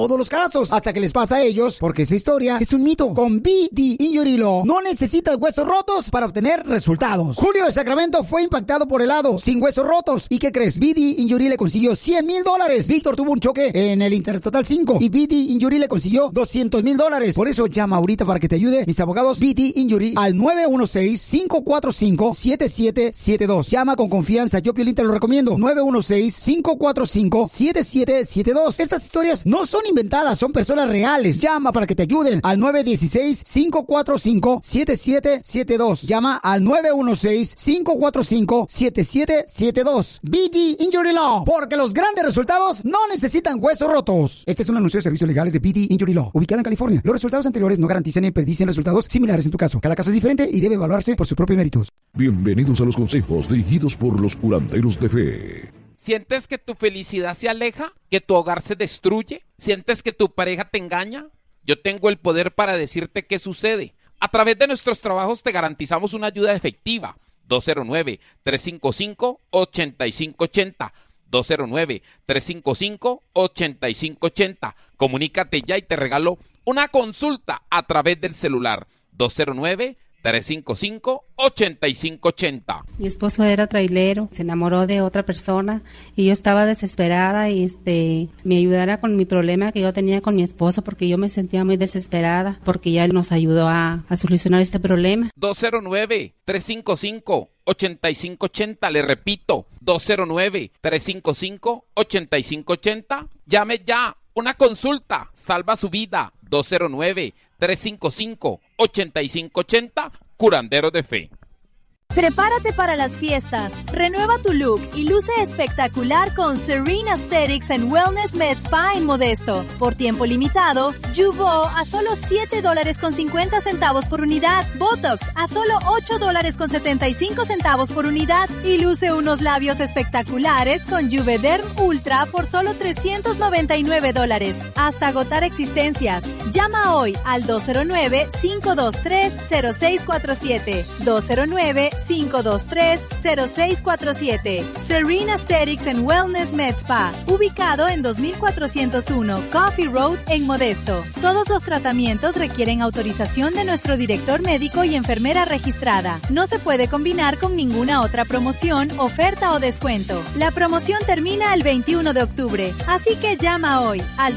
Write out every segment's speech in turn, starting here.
todos los casos, hasta que les pasa a ellos, porque esa historia es un mito. Con BD Injury Law no necesitas huesos rotos para obtener resultados. Julio de Sacramento fue impactado por helado, sin huesos rotos. ¿Y qué crees? BD Injury le consiguió $100,000. Víctor tuvo un choque en el Interestatal 5 y BD Injury le consiguió $200,000. Por eso llama ahorita para que te ayude mis abogados BD Injury al 916-545-7772. Llama con confianza, yo Piolín te lo recomiendo. 916-545-7772. Estas historias no son inventadas, son personas reales. Llama para que te ayuden al 916-545-7772. Llama al 916-545-7772. BD Injury Law, porque los grandes resultados no necesitan huesos rotos. Este es un anuncio de servicios legales de BD Injury Law, ubicada en California. Los resultados anteriores no garantizan ni predicen resultados similares en tu caso. Cada caso es diferente y debe evaluarse por sus propios méritos. Bienvenidos a los consejos dirigidos por los curanderos de fe. ¿Sientes que tu felicidad se aleja? ¿Que tu hogar se destruye? ¿Sientes que tu pareja te engaña? Yo tengo el poder para decirte qué sucede. A través de nuestros trabajos te garantizamos una ayuda efectiva. 209-355-8580. 209-355-8580. Comunícate ya y te regalo una consulta a través del celular. 209-355-8580. Mi esposo era trailero, se enamoró de otra persona y yo estaba desesperada y me ayudara con mi problema que yo tenía con mi esposo, porque yo me sentía muy desesperada porque ya él nos ayudó a solucionar este problema. 209-355-8580, le repito, 209-355-8580. Llame ya, una consulta salva su vida. 209-355-8580, Curanderos de Fe. Prepárate para las fiestas. Renueva tu look y luce espectacular con Serene Aesthetics and Wellness Med Spa en Modesto. Por tiempo limitado, Jeuveau a solo $7.50 por unidad. Botox a solo $8.75 por unidad. Y luce unos labios espectaculares con Juvederm Ultra por solo $399. Hasta agotar existencias. Llama hoy al 209-523-0647. 209-523-0647. Serene Aesthetics and Wellness Med Spa, ubicado en 2401 Coffee Road en Modesto. Todos los tratamientos requieren autorización de nuestro director médico y enfermera registrada. No se puede combinar con ninguna otra promoción, oferta o descuento. La promoción termina el 21 de octubre, así que llama hoy al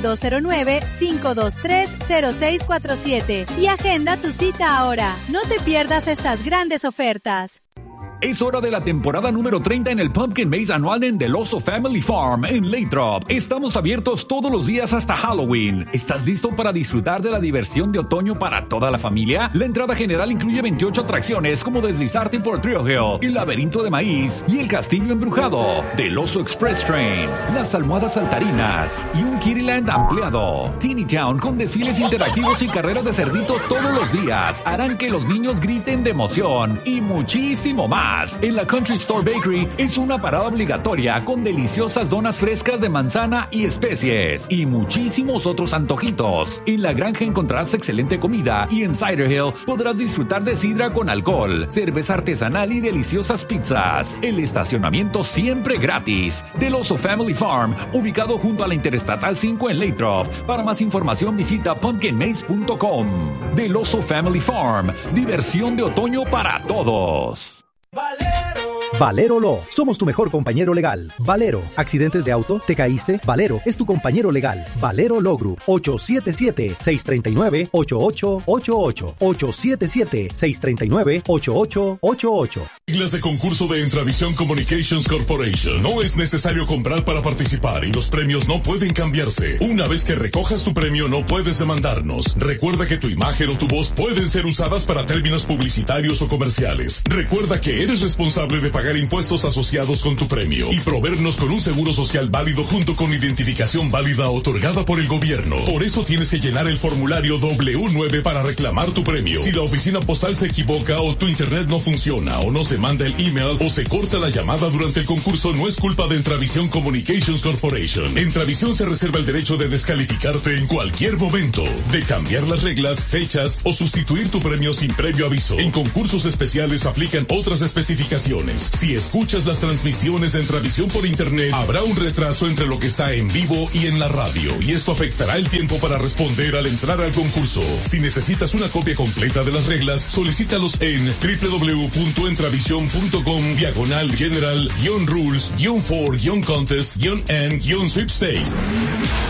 209-523-0647 y agenda tu cita ahora. No te pierdas estas grandes ofertas. Es hora de la temporada número 30 en el Pumpkin Maze anual en Del Oso Family Farm en Lathrop. Estamos abiertos todos los días hasta Halloween. ¿Estás listo para disfrutar de la diversión de otoño para toda la familia? La entrada general incluye 28 atracciones como deslizarte por Trio Hill, el laberinto de maíz y el castillo embrujado, Del Oso Express Train, las almohadas saltarinas y un Kittyland ampliado. Teeny Town con desfiles interactivos y carreras de cerdito todos los días harán que los niños griten de emoción y muchísimo más. En la Country Store Bakery es una parada obligatoria con deliciosas donas frescas de manzana y especies y muchísimos otros antojitos. En la granja encontrarás excelente comida y en Cider Hill podrás disfrutar de sidra con alcohol, cerveza artesanal y deliciosas pizzas. El estacionamiento siempre gratis. Del Oso Family Farm, ubicado junto a la Interestatal 5 en Lathrop. Para más información visita pumpkinmaze.com. Del Oso Family Farm, diversión de otoño para todos. Valero Law, somos tu mejor compañero legal. Valero, accidentes de auto, te caíste, Valero es tu compañero legal. Valero Law Group, 877-639-8888. 877-639-8888. Reglas de concurso de Entravisión Communications Corporation. No es necesario comprar para participar y los premios no pueden cambiarse. Una vez que recojas tu premio no puedes demandarnos. Recuerda que tu imagen o tu voz pueden ser usadas para términos publicitarios o comerciales. Recuerda que eres responsable de pagar impuestos asociados con tu premio y proveernos con un seguro social válido junto con identificación válida otorgada por el gobierno. Por eso tienes que llenar el formulario W9 para reclamar tu premio. Si la oficina postal se equivoca o tu internet no funciona o no se manda el email o se corta la llamada durante el concurso, no es culpa de Entravisión Communications Corporation. Entravisión se reserva el derecho de descalificarte en cualquier momento, de cambiar las reglas, fechas o sustituir tu premio sin previo aviso. En concursos especiales aplican otras especificaciones. Si escuchas las transmisiones de Entravisión por internet, habrá un retraso entre lo que está en vivo y en la radio, y esto afectará el tiempo para responder al entrar al concurso. Si necesitas una copia completa de las reglas, solicítalos en www.entravision.com/general-rules-for-contest-and-sweepstakes.